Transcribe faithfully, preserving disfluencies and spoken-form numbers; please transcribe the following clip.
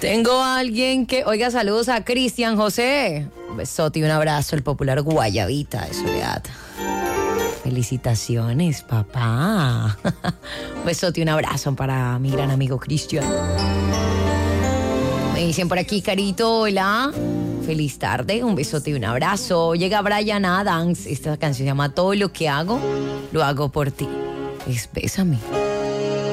Tengo a alguien que... Oiga, saludos a Cristian José. Un besote y un abrazo, el popular Guayabita de Soledad. Felicitaciones, papá. Un besote y un abrazo para mi gran amigo Cristian. Me dicen por aquí, Carito, hola. Feliz tarde, un besote y un abrazo. Llega Brian Adams. Esta canción se llama Todo lo que hago, lo hago por ti. Es Bésame.